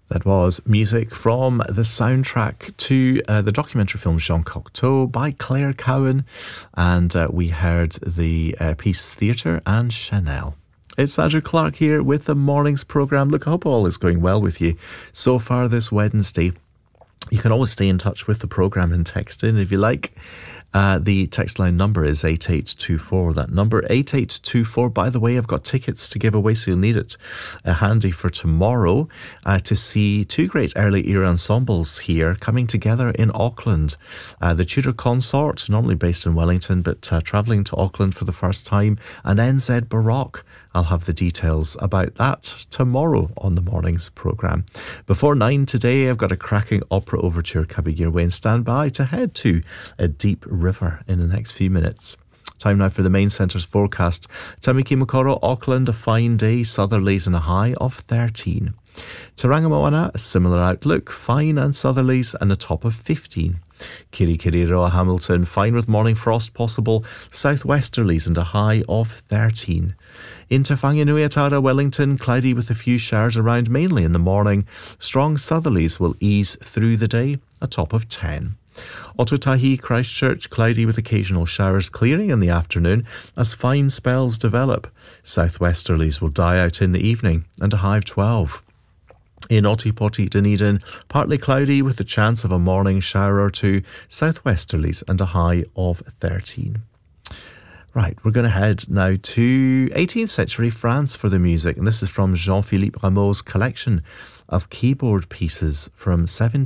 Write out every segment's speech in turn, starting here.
That was music from the soundtrack to the documentary film Jean Cocteau by Claire Cowan, and we heard the piece Theatre and Chanel. It's Andrew Clark here with the morning's programme. Look, I hope all is going well with you so far this Wednesday. You can always stay in touch with the programme and text in if you like. The text line number is 8824. That number, 8824. By the way, I've got tickets to give away, so you'll need it handy for tomorrow to see two great early era ensembles here coming together in Auckland. The Tudor Consort, normally based in Wellington, but travelling to Auckland for the first time, and NZ Baroque. I'll have the details about that tomorrow on the morning's programme. Before 9 today, I've got a cracking opera overture coming your way, and stand by to head to a deep river in the next few minutes. Time now for the main centre's forecast. Tamaki Makaurau, Auckland, a fine day, southerlies and a high of 13. Tauranga Moana, a similar outlook, fine and southerlies and a top of 15. Kirikiriroa, Hamilton, fine with morning frost possible, southwesterlies and a high of 13. In Te Whanganui-a-Tara, Wellington, cloudy with a few showers around mainly in the morning. Strong southerlies will ease through the day, a top of 10. Ōtautahi, Christchurch, cloudy with occasional showers clearing in the afternoon as fine spells develop. Southwesterlies will die out in the evening and a high of 12. In Ōtepoti, Dunedin, partly cloudy with the chance of a morning shower or two, southwesterlies and a high of 13. Right, we're going to head now to 18th century France for the music, and this is from Jean-Philippe Rameau's collection of keyboard pieces from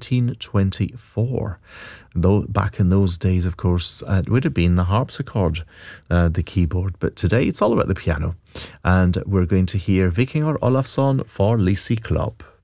1724. Though back in those days, of course, it would have been the harpsichord, the keyboard, but today it's all about the piano. And we're going to hear Vikingur Olafsson for Lisi Klopp.